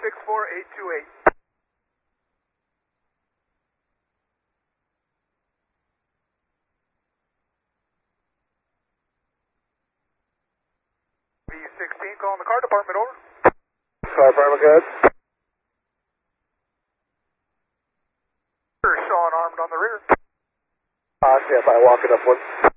64828. V16 calling the car department, over. Car department, good. Sean armed on the rear. Stand by, walking up one.